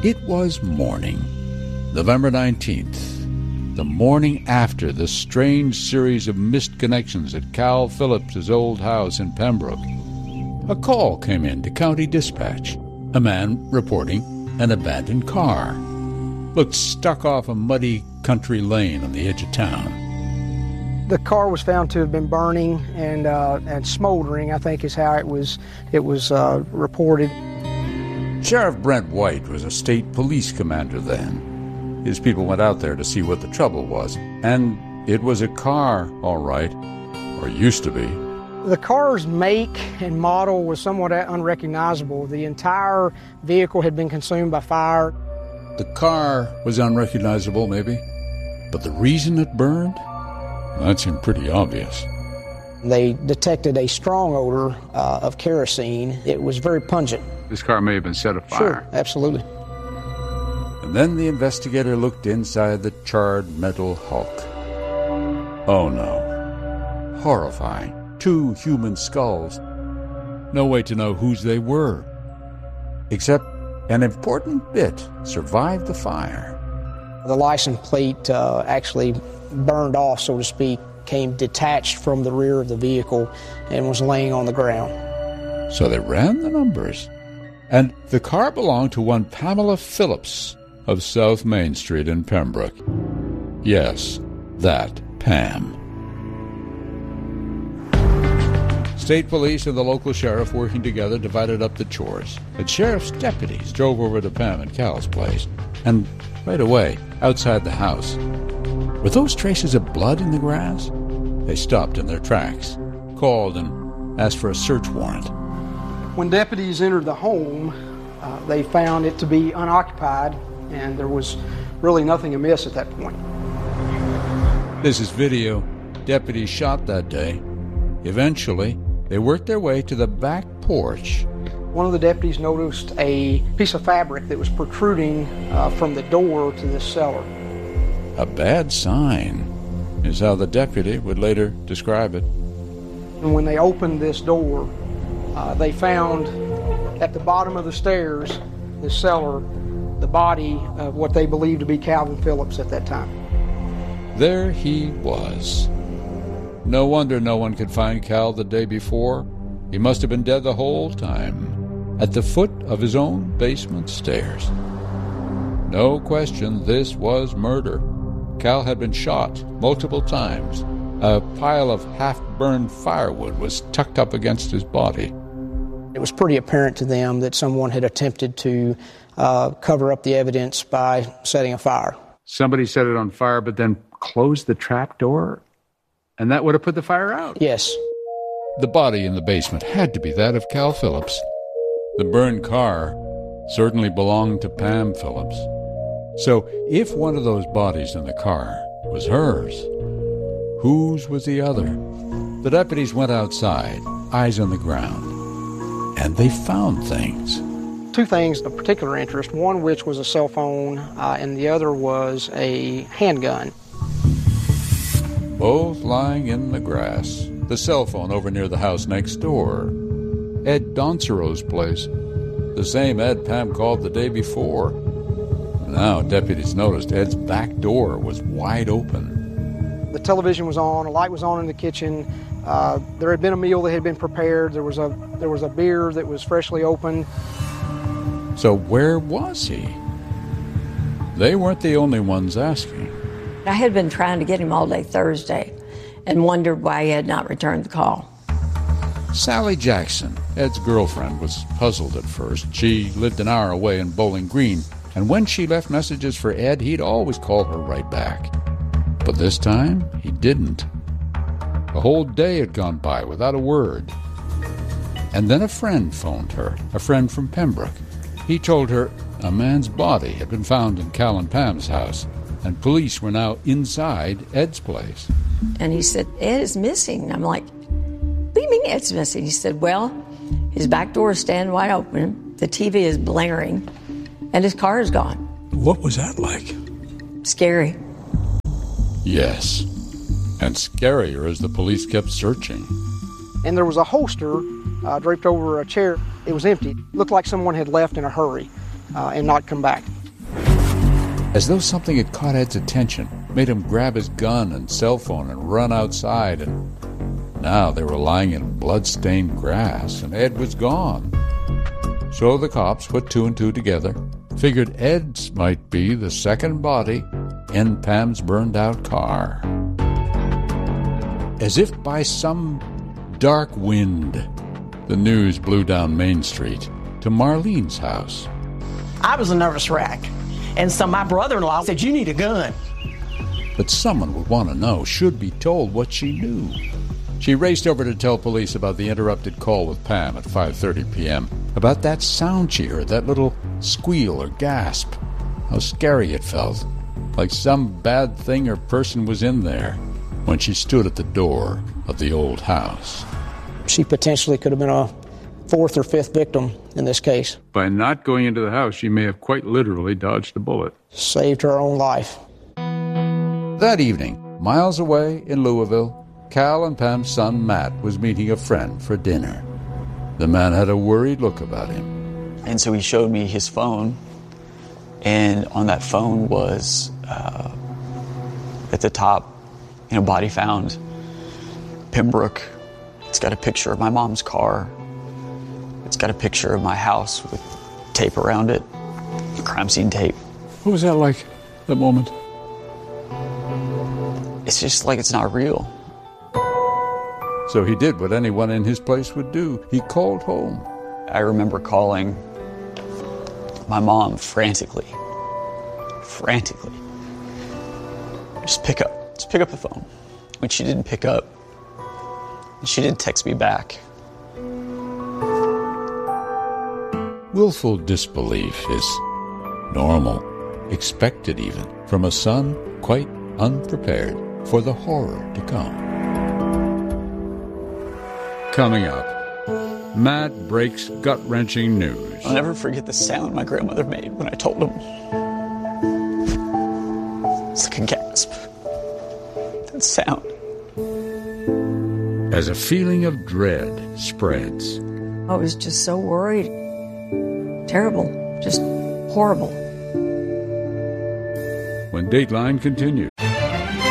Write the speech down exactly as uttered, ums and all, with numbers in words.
It was morning, November nineteenth, the morning after the strange series of missed connections at Cal Phillips' old house in Pembroke. A call came in to County Dispatch. A man reporting an abandoned car. Looked stuck off a muddy country lane on the edge of town. The car was found to have been burning and uh, and smoldering, I think is how it was it was uh, reported. Sheriff Brent White was a state police commander then. His people went out there to see what the trouble was. And it was a car, all right, or used to be. The car's make and model was somewhat unrecognizable. The entire vehicle had been consumed by fire. The car was unrecognizable, maybe, but the reason it burned? That seemed pretty obvious. They detected a strong odor uh, of kerosene. It was very pungent. This car may have been set afire. Sure, absolutely. And then the investigator looked inside the charred metal hulk. Oh no. Horrifying. Two human skulls. No way to know whose they were. Except an important bit survived the fire. The license plate uh, actually burned off, so to speak, came detached from the rear of the vehicle and was laying on the ground. So they ran the numbers. And the car belonged to one Pamela Phillips of South Main Street in Pembroke. Yes, that Pam. State police and the local sheriff working together divided up the chores. The sheriff's deputies drove over to Pam and Cal's place. And right away, outside the house, were those traces of blood in the grass? They stopped in their tracks, called and asked for a search warrant. When deputies entered the home, uh, they found it to be unoccupied, and there was really nothing amiss at that point. This is video deputies shot that day. Eventually, they worked their way to the back porch. One of the deputies noticed a piece of fabric that was protruding uh, from the door to this cellar. A bad sign, is how the deputy would later describe it. And when they opened this door, uh, they found at the bottom of the stairs, the cellar, the body of what they believed to be Calvin Phillips at that time. There he was. No wonder no one could find Cal the day before. He must have been dead the whole time, at the foot of his own basement stairs. No question, this was murder. Cal had been shot multiple times. A pile of half-burned firewood was tucked up against his body. It was pretty apparent to them that someone had attempted to uh, cover up the evidence by setting a fire. Somebody set it on fire, but then closed the trap door? And that would have put the fire out? Yes. The body in the basement had to be that of Cal Phillips. The burned car certainly belonged to Pam Phillips. So if one of those bodies in the car was hers, whose was the other? The deputies went outside, eyes on the ground, and they found things. Two things of particular interest, one which was a cell phone, uh, and the other was a handgun. Both lying in the grass. The cell phone over near the house next door. Ed Doncero's place. The same Ed Pam called the day before. Now deputies noticed Ed's back door was wide open. The television was on, a light was on in the kitchen. Uh, there had been a meal that had been prepared. There was a there was a beer that was freshly opened. So where was he? They weren't the only ones asking. I had been trying to get him all day Thursday and wondered why he had not returned the call. Sally Jackson, Ed's girlfriend, was puzzled at first. She lived an hour away in Bowling Green, and when she left messages for Ed, he'd always call her right back. But this time, he didn't. A whole day had gone by without a word. And then a friend phoned her, a friend from Pembroke. He told her a man's body had been found in Cal and Pam's house, and police were now inside Ed's place. And he said, Ed is missing. I'm like, what do you mean Ed's missing? He said, well, his back door is standing wide open, the T V is blaring, and his car is gone. What was that like? Scary. Yes, and scarier as the police kept searching. And there was a holster uh, draped over a chair. It was empty. It looked like someone had left in a hurry. uh, and not come back. As though something had caught Ed's attention, made him grab his gun and cell phone and run outside, and now they were lying in blood-stained grass, and Ed was gone. So the cops put two and two together, figured Ed's might be the second body in Pam's burned-out car. As if by some dark wind, the news blew down Main Street to Marlene's house. I was a nervous wreck. And so my brother-in-law said, "You need a gun." But someone would want to know, should be told what she knew. She raced over to tell police about the interrupted call with Pam at five thirty p.m., about that sound she heard, that little squeal or gasp, how scary it felt, like some bad thing or person was in there when she stood at the door of the old house. She potentially could have been a fourth or fifth victim in this case. By not going into the house, she may have quite literally dodged a bullet. Saved her own life. That evening, miles away in Louisville, Cal and Pam's son Matt was meeting a friend for dinner. The man had a worried look about him. And so he showed me his phone, and on that phone was, uh, at the top, you know, body found, Pembroke. It's got a picture of my mom's car. It's got a picture of my house with tape around it, crime scene tape. What was that like, that moment? It's just like it's not real. So he did what anyone in his place would do. He called home. I remember calling my mom frantically. Frantically. Just pick up. Just pick up the phone. When she didn't pick up, she didn't text me back. Willful disbelief is normal, expected even, from a son quite unprepared for the horror to come. Coming up, Matt breaks gut-wrenching news. I'll never forget the sound my grandmother made when I told him. It's like a gasp. That sound. As a feeling of dread spreads. I was just so worried. Terrible. Just horrible. When Dateline continues.